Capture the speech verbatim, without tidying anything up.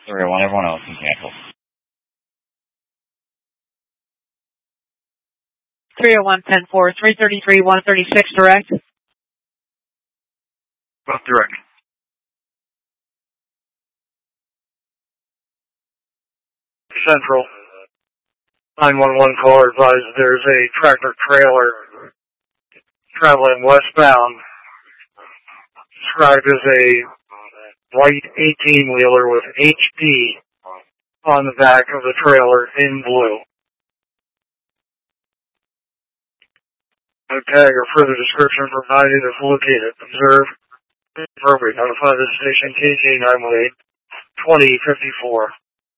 three oh one, everyone else can cancel. three oh one, ten four, three thirty-three, one thirty-six, direct. Both direct. Central. nine one one caller advised there's a tractor trailer traveling westbound, described as a white eighteen-wheeler with H P on the back of the trailer in blue. No tag or further description provided if located. Observe. Appropriate. Notify the station K G nine one eight, twenty fifty-four.